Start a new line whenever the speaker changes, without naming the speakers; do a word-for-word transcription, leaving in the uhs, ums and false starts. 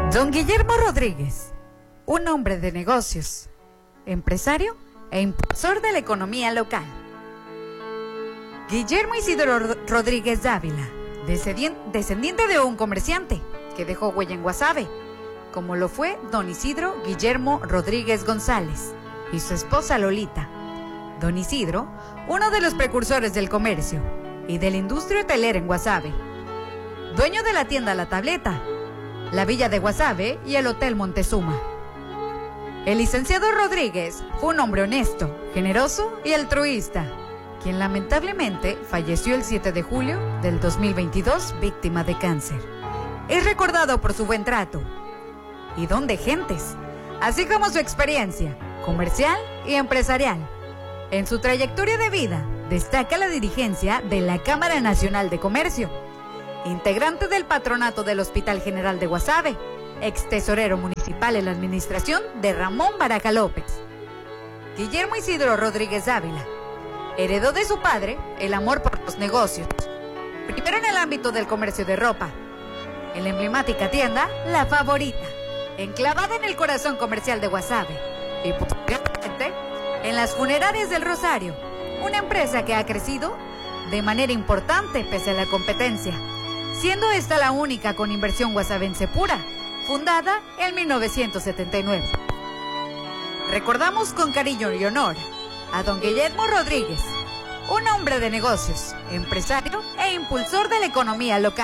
Don Guillermo Rodríguez, un hombre de negocios, empresario e impulsor de la economía local. Guillermo Isidro Rodríguez Dávila, descendiente de un comerciante que dejó huella en Guasave, como lo fue don Isidro Guillermo Rodríguez González y su esposa Lolita. Don Isidro, uno de los precursores del comercio y de la industria hotelera en Guasave, dueño de la tienda La Tableta, la Villa de Guasave y el Hotel Montezuma. El licenciado Rodríguez fue un hombre honesto, generoso y altruista, quien lamentablemente falleció el siete de julio del dos mil veintidós víctima de cáncer. Es recordado por su buen trato y don de gentes, así como su experiencia comercial y empresarial. En su trayectoria de vida destaca la dirigencia de la Cámara Nacional de Comercio, integrante del patronato del Hospital General de Guasave, ex tesorero municipal en la administración de Ramón Baraja López. Guillermo Isidro Rodríguez Dávila heredó de su padre el amor por los negocios, primero en el ámbito del comercio de ropa, en la emblemática tienda La Favorita, enclavada en el corazón comercial de Guasave, y posteriormente en las funerarias del Rosario, una empresa que ha crecido de manera importante pese a la competencia, siendo esta la única con inversión guasavense pura, fundada en mil novecientos setenta y nueve. Recordamos con cariño y honor a don Guillermo Rodríguez, un hombre de negocios, empresario e impulsor de la economía local.